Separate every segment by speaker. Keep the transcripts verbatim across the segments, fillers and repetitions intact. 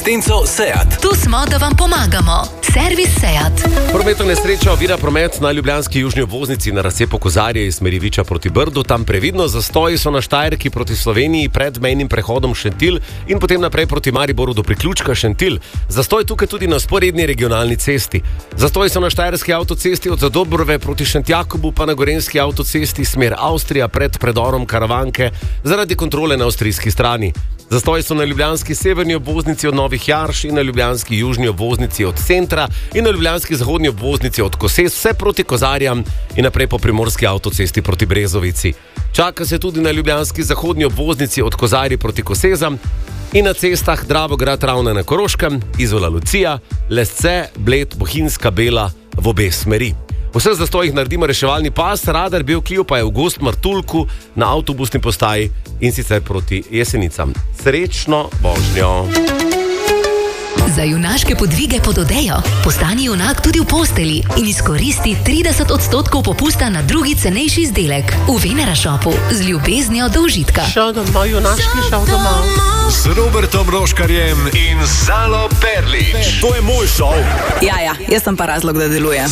Speaker 1: Tenco Seat.
Speaker 2: Tu smo, da vam pomagamo. Servis Seat.
Speaker 3: Prometna nesreča ovira promet na ljubljanski južni obvoznici na razcepu Kozarje iz smeri Viča proti Brdu. Tam previdno, zastoji so na Štajerki proti Sloveniji pred mejnim prehodom Šentilj in potem naprej proti Mariboru do priključka Šentilj. Zastoj tukaj tudi na sporedni regionalni cesti. Zastoji so na Štajerski avtocesti od Zadobrove proti Šentjakobu, pa na Gorenjski avtocesti smer Avstrija pred predorom Karavanke zaradi kontrole na avstrijski strani. Zastoji so na ljubljanski severni obvoznici od Novih Jarš in na ljubljanski južni obvoznici od centra in na ljubljanski zahodni obvoznici od Koses, vse proti Kozarjam in naprej po primorski avtocesti proti Brezovici. Čaka se tudi na ljubljanski zahodni obvoznici od Kozarji proti Kosezam in na cestah Dravograd Ravne na Koroškem, Izola Lucija, Lesce, Bled, Bohinjska Bela v obe smeri. V vseh zastojih naredimo reševalni pas, radar Bevkliju pa je v Gost Martuljku na avtobusni postaji in sicer proti Jesenicam. Srečno vožnjo!
Speaker 2: Za junaške podvige pod odejo postani junak tudi v posteli in izkoristi trideset odstotkov popusta na drugi cenejši izdelek v Venera Shopu z ljubeznijo do užitka.
Speaker 3: Šel domov, junaški, šel domov.
Speaker 1: S Robertom Roškarjem in Zalo Perlič.
Speaker 4: To je moj šov.
Speaker 5: Ja, ja, jaz sem pa razlog, da deluje.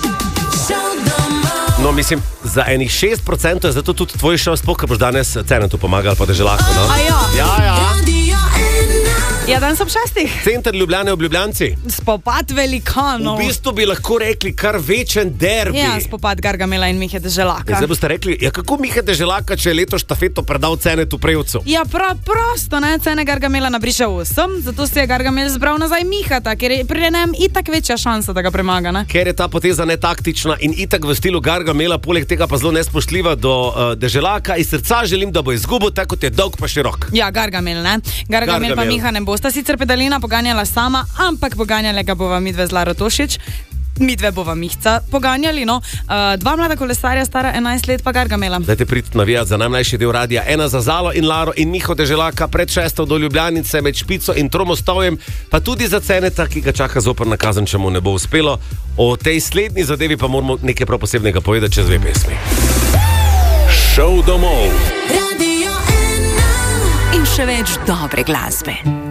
Speaker 3: No, mislim, za enih šest procentov je zato tudi tvoj šov, sploh, ker boš danes Cenetu pomagal, pa da že lahko, no?
Speaker 5: Ajo.
Speaker 3: Ja, ja.
Speaker 5: Ja, danes ob šestih.
Speaker 3: Center Ljubljane ob Ljubljanci.
Speaker 5: Spopad velikanov.
Speaker 3: V bistvu bi lahko rekli kar večen derbi.
Speaker 5: Ja, spopad Gargamela in Mihe Deželaka.
Speaker 3: Zdaj boste rekli, ja, kako Mihe Deželaka, če je letos štafeto predal Cenetu Prevcu?
Speaker 5: Ja, prav prosto, ne, cene Gargamela nabriše osem, zato si je Gargamel zbral nazaj Mihata, ker je pri njem itak večja šansa, da ga premaga, ne?
Speaker 3: Ker je ta poteza netaktična in itak v stilu Gargamela, poleg tega pa zelo nespoštljiva do uh, Deželaka. Iz srca želim, da bo izgubil, tako kot je dolg pa širok.
Speaker 5: Ja, Gargamel, ne? Gargamel, Gargamel pa Miha ne bosta sicer pedalina poganjala sama, ampak poganjale ga bova midve z Laro Tošič. Midve bova Mihca poganjali, no. Uh, dva mlada kolesarja, stara enajst let, pa Gargamela.
Speaker 3: Dajte priti navijati za najmlajši del radia. Ena za Zalo in Laro in Miho Deželaka pred šesto do Ljubljanice med Špico in Tromostovjem, pa tudi za Ceneta, ki ga čaka zoprna kazen, če mu ne bo uspelo. O tej slednji zadevi pa moramo nekaj prav posebnega povedati čez dve pesmi.
Speaker 1: Šov domov.
Speaker 2: In še več dobre glasbe.